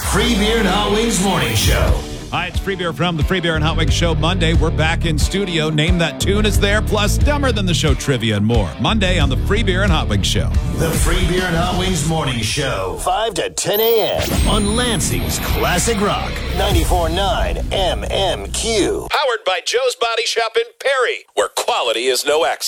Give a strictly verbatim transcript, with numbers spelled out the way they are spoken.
Free Beer and Hot Wings Morning Show. Hi, it's Free Beer from the Free Beer and Hot Wings Show. Monday, we're back in studio. Name That Tune is there, plus Dumber Than the Show trivia and more. Monday on the Free Beer and Hot Wings Show. The Free Beer and Hot Wings Morning Show. five to ten a.m. on Lansing's Classic Rock. ninety-four point nine M M Q. Powered by Joe's Body Shop in Perry, where quality is no X.